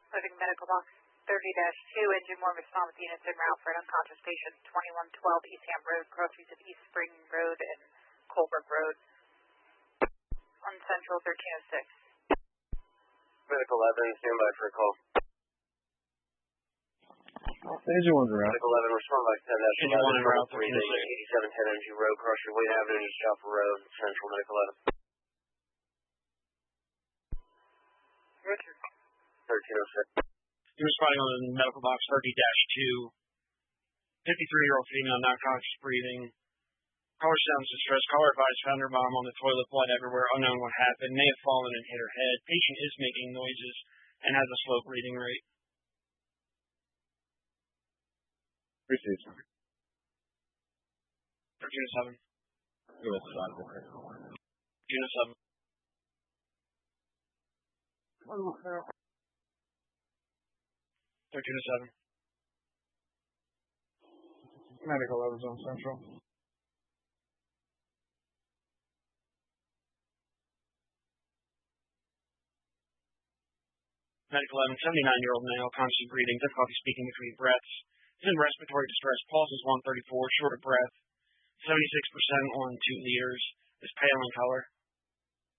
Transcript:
Moving medical box 30-2, engine more response units en route for an unconscious patient, 2112 Eastham Road, crossings of East Spring Road and Colebrook Road. On Central 1306. Medical 11, stand by for a call. Engine 1's around. Medical 11, respond by 10 Engine 1 en route, 8710 Energy Road, cross your Wayne Avenue, East Chopper Road, Central Medical 11. Richard. 1306. You're responding on medical box 30-2. 53-year-old female, not conscious breathing. Caller sounds distressed. Caller advised found her mom on the toilet, blood everywhere, unknown what happened. May have fallen and hit her head. Patient is making noises and has a slow breathing rate. Received. 1307. Unit 7. Unit 7. 1307. Medical 11's on Central. Medical 11, 79-year-old male, consciously breathing, difficulty speaking between breaths. Is in respiratory distress. Pulse is 134, short of breath. 76% on 2 liters. Is pale in color.